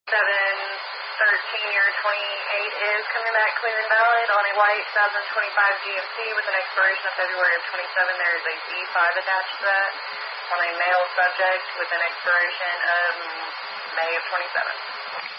7/13 28 is coming back clear and valid on a white 2025 GMC with an expiration of February of 27. There is a D5 attached to that on a male subject with an expiration of May of 27.